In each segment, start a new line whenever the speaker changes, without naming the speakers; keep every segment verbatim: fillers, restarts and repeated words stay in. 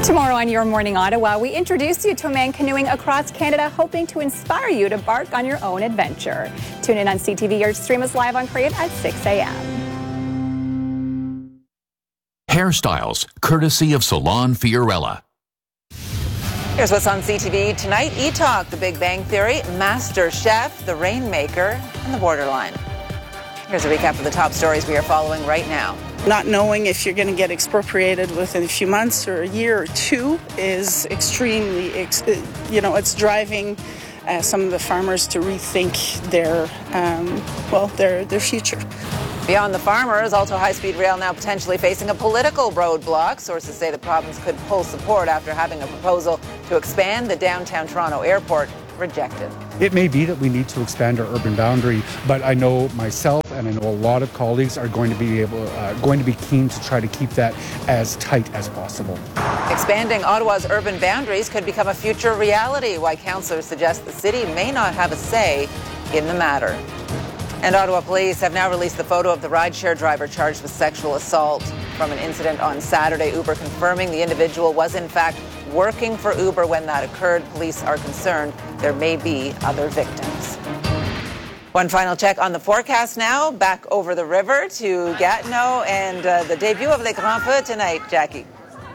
Tomorrow on Your Morning Ottawa, we introduce you to a man canoeing across Canada hoping to inspire you to embark on your own adventure. Tune in on C T V or stream us live on Crave at six a.m.
Hairstyles, courtesy of Salon Fiorella.
Here's what's on C T V tonight. E-Talk, The Big Bang Theory, Master Chef, The Rainmaker, and The Borderline. Here's a recap of the top stories we are following right now.
Not knowing if you're going to get expropriated within a few months or a year or two is extremely, ex- you know, it's driving uh, some of the farmers to rethink their, um, well, their their future.
Beyond the farmers, Alto High-Speed Rail now potentially facing a political roadblock. Sources say the province could pull support after having a proposal to expand the downtown Toronto airport rejected.
It may be that we need to expand our urban boundary, but I know myself and I know a lot of colleagues are going to be able, uh, going to be keen to try to keep that as tight as possible.
Expanding Ottawa's urban boundaries could become a future reality, why councillors suggest the city may not have a say in the matter. And Ottawa police have now released the photo of the rideshare driver charged with sexual assault from an incident on Saturday. Uber confirming the individual was in fact working for Uber when that occurred. Police are concerned there may be other victims. One final check on the forecast now. Back over the river to Gatineau and uh, the debut of Les Grands Feux tonight, Jackie.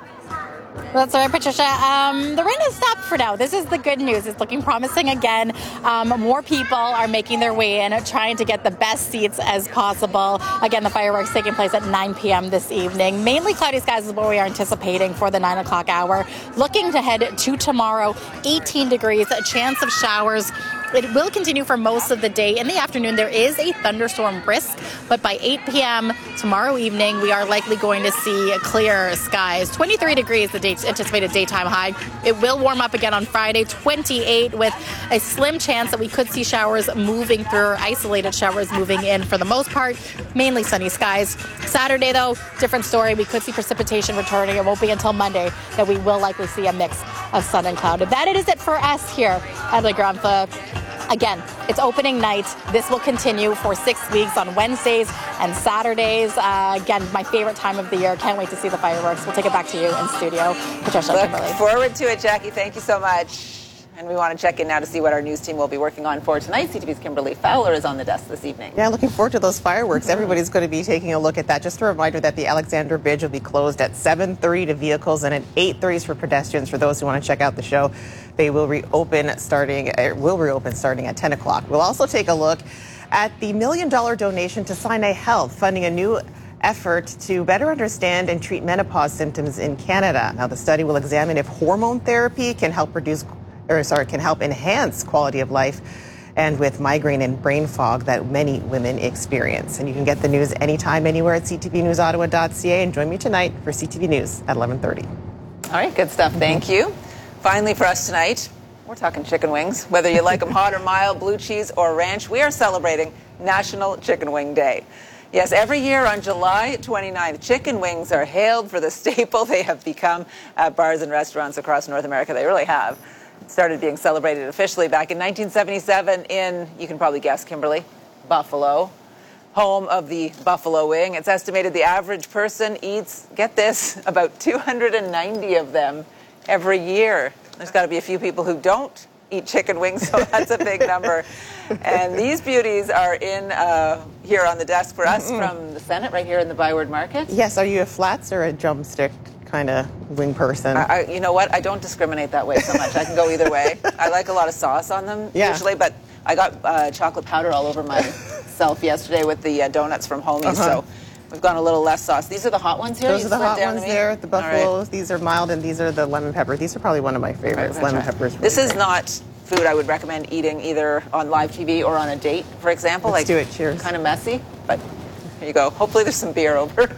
That's right, Patricia. Um, the rain has stopped for now. This is the good news. It's looking promising again. Um, more people are making their way in, trying to get the best seats as possible. Again, the fireworks taking place at nine p.m. this evening. Mainly cloudy skies is what we are anticipating for the nine o'clock hour. Looking to head to tomorrow, eighteen degrees, a chance of showers. It will continue for most of the day. In the afternoon, there is a thunderstorm risk, but by eight p.m. tomorrow evening, we are likely going to see clear skies. twenty-three degrees, the day, anticipated daytime high. It will warm up again on Friday, twenty-eight, with a slim chance that we could see showers moving through, isolated showers moving in for the most part, mainly sunny skies. Saturday, though, different story. We could see precipitation returning. It won't be until Monday that we will likely see a mix of sun and cloud. That is it for us here at Les Grands Feux. Again, it's opening night. This will continue for six weeks on Wednesdays and Saturdays. Uh, again, my favorite time of the year. Can't wait to see the fireworks. We'll take it back to you in studio. Patricia,
Look
Kimberly.
forward to it, Jackie. Thank you so much. And we want to check in now to see what our news team will be working on for tonight. C T V's Kimberly Fowler is on the desk this evening.
Yeah, looking forward to those fireworks. Mm-hmm. Everybody's going to be taking a look at that. Just a reminder that the Alexander Bridge will be closed at seven thirty to vehicles and at eight thirty for pedestrians. For those who want to check out the show, they will reopen starting er, will reopen starting at ten o'clock. We'll also take a look at the million dollar donation to Sinai Health, funding a new effort to better understand and treat menopause symptoms in Canada. Now, the study will examine if hormone therapy can help reduce or sorry, can help enhance quality of life and with migraine and brain fog that many women experience. And you can get the news anytime, anywhere at c t v news ottawa dot c a. And join me tonight for C T V News at eleven thirty.
All right, good stuff. Thank you. Finally for us tonight, we're talking chicken wings. Whether you like them hot or mild, blue cheese or ranch, we are celebrating National Chicken Wing Day. Yes, every year on July twenty-ninth, chicken wings are hailed for the staple they have become at bars and restaurants across North America. They really have. Started being celebrated officially back in nineteen seventy-seven in, you can probably guess, Kimberly, Buffalo, home of the buffalo wing. It's estimated the average person eats, get this, about two hundred ninety of them every year. There's got to be a few people who don't eat chicken wings, so that's a big number. And these beauties are in uh, here on the desk for us mm-hmm. from the Senate, right here in the Byward Market.
Yes, are you a flats or a drumstick kind of wing person?
I, I, you know what? I don't discriminate that way so much. I can go either way. I like a lot of sauce on them yeah. usually, but I got uh, chocolate powder all over myself yesterday with the uh, donuts from Homies, uh-huh. so we've gone a little less sauce. These are the hot ones here?
Those
you
are the hot ones
me?
there, the buffaloes.
Right.
These are mild, and these are the lemon pepper. These are probably one of my favorites, right, lemon peppers. Really
this is
great.
Not food I would recommend eating either on live T V or on a date, for example.
Let's
like,
do it. Cheers.
Kind of messy, but here you go. Hopefully there's some beer over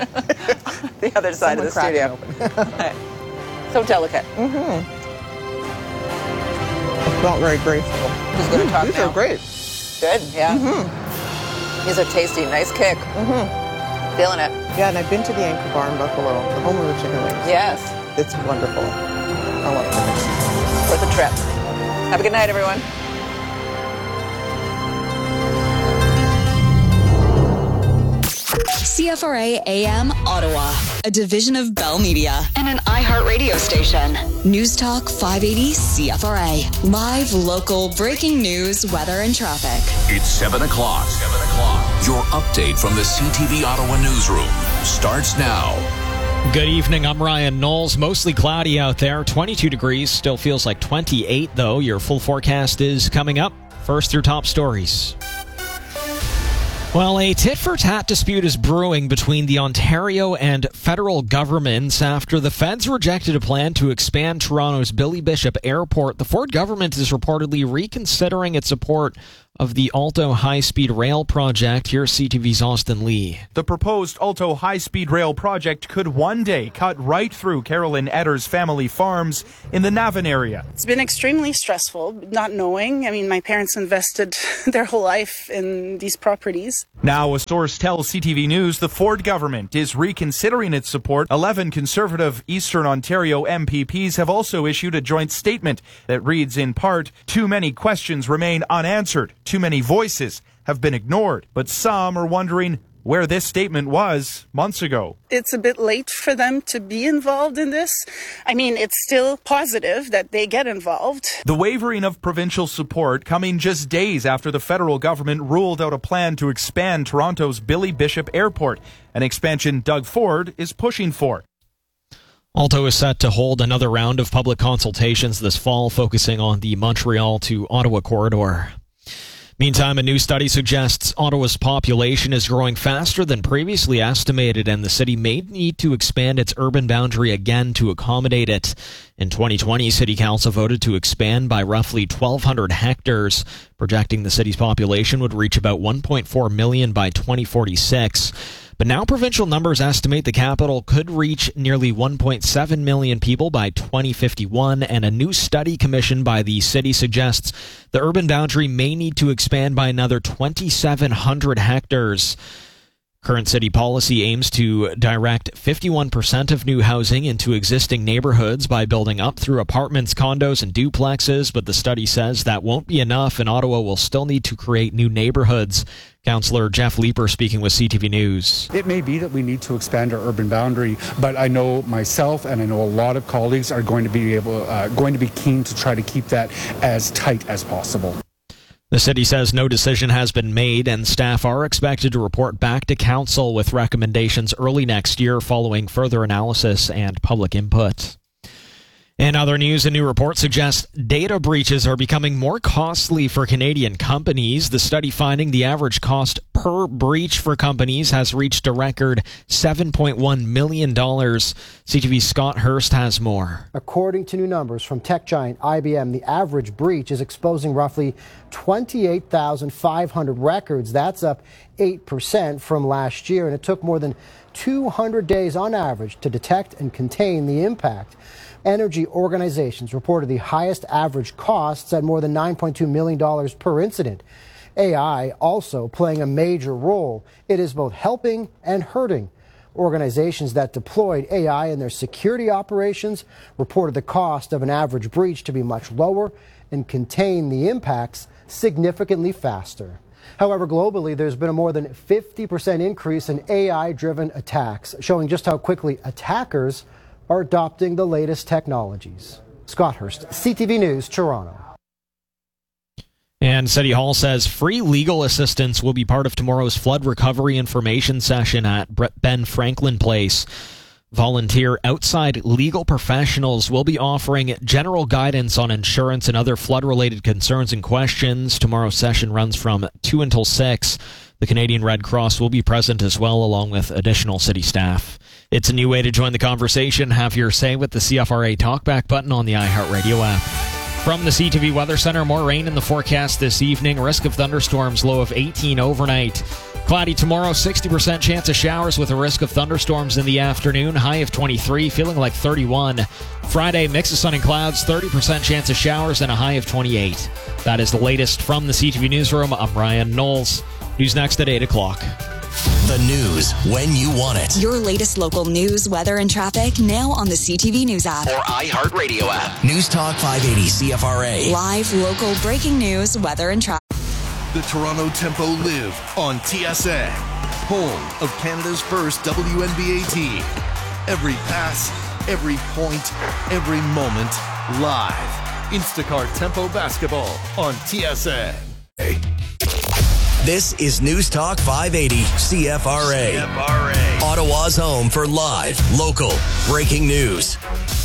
the other side
Someone
of the studio. Right. So delicate.
Mm-hmm. It's not very graceful.
Who's going to talk
These
now?
are great.
Good, yeah.
Mm-hmm.
These are tasty. Nice kick.
Mm-hmm.
Feeling it.
Yeah, and I've been to the Anchor Bar in Buffalo, the home of the chicken wings.
Yes.
It's wonderful. I love it.
Worth a trip. Have a good night, everyone.
C F R A A M Ottawa, a division of Bell Media and an iHeartRadio station. News Talk five eighty C F R A. Live, local, breaking news, weather, and traffic.
It's seven o'clock. seven o'clock. Your update from the C T V Ottawa newsroom starts now.
Good evening, I'm Ryan Knowles. Mostly cloudy out there, twenty-two degrees, still feels like twenty-eight though. Your full forecast is coming up. First through top stories. Well, a tit-for-tat dispute is brewing between the Ontario and federal governments after the feds rejected a plan to expand Toronto's Billy Bishop Airport. The Ford government is reportedly reconsidering its support of the Alto high-speed rail project. Here's C T V's Austin Lee.
The proposed Alto high-speed rail project could one day cut right through Carolyn Etter's family farms in the Navan area.
It's been extremely stressful, not knowing. I mean, my parents invested their whole life in these properties.
Now, a source tells C T V News the Ford government is reconsidering its support. Eleven Conservative Eastern Ontario M P Ps have also issued a joint statement that reads in part, "Too many questions remain unanswered. Too many voices have been ignored." But some are wondering where this statement was months ago.
It's a bit late for them to be involved in this. I mean, it's still positive that they get involved.
The wavering of provincial support coming just days after the federal government ruled out a plan to expand Toronto's Billy Bishop Airport, an expansion Doug Ford is pushing for.
Alto is set to hold another round of public consultations this fall, focusing on the Montreal to Ottawa corridor. Meantime, a new study suggests Ottawa's population is growing faster than previously estimated, and the city may need to expand its urban boundary again to accommodate it. In twenty twenty, City Council voted to expand by roughly twelve hundred hectares, projecting the city's population would reach about one point four million by twenty forty-six. But now provincial numbers estimate the capital could reach nearly one point seven million people by twenty fifty-one, and a new study commissioned by the city suggests the urban boundary may need to expand by another twenty-seven hundred hectares. Current city policy aims to direct fifty-one percent of new housing into existing neighborhoods by building up through apartments, condos, and duplexes, but the study says that won't be enough, and Ottawa will still need to create new neighborhoods. Councillor Jeff Leeper speaking with C T V News.
It may be that we need to expand our urban boundary, but I know myself and I know a lot of colleagues are going to be able, uh, going to be keen to try to keep that as tight as possible.
The city says no decision has been made, and staff are expected to report back to council with recommendations early next year following further analysis and public input. In other news, a new report suggests data breaches are becoming more costly for Canadian companies. The study finding the average cost per breach for companies has reached a record seven point one million dollars. C T V's Scott Hurst has more.
According to new numbers from tech giant I B M, the average breach is exposing roughly twenty-eight thousand five hundred records. That's up eight percent from last year, and it took more than two hundred days on average to detect and contain the impact. Energy organizations reported the highest average costs at more than nine point two million dollars per incident. A I also playing a major role. It is both helping and hurting. Organizations that deployed A I in their security operations reported the cost of an average breach to be much lower and contain the impacts significantly faster. However, globally, there's been a more than fifty percent increase in A I-driven attacks, showing just how quickly attackers are adopting the latest technologies. Scott Hurst, C T V News, Toronto.
And City Hall says free legal assistance will be part of tomorrow's flood recovery information session at Ben Franklin Place. Volunteer outside legal professionals will be offering general guidance on insurance and other flood-related concerns and questions. Tomorrow's session runs from two until six. The Canadian Red Cross will be present as well, along with additional city staff. It's a new way to join the conversation. Have your say with the C F R A Talkback button on the iHeartRadio app. From the C T V Weather Center, more rain in the forecast this evening. Risk of thunderstorms, low of eighteen overnight. Cloudy tomorrow, sixty percent chance of showers with a risk of thunderstorms in the afternoon. High of twenty-three, feeling like thirty-one. Friday, mix of sun and clouds, thirty percent chance of showers and a high of twenty-eight. That is the latest from the C T V Newsroom. I'm Ryan Knowles. News next at eight o'clock.
The news when you want it.
Your latest local news, weather, and traffic now on the C T V News app.
Or iHeartRadio app. News Talk five eighty C F R A.
Live, local, breaking news, weather, and traffic.
The Toronto Tempo live on T S N.
home of Canada's first W N B A team. Every pass, every point, every moment, live. Instacart Tempo Basketball on T S N.
This is News Talk five eighty C F R A. C F R A. Ottawa's home for live, local, breaking news.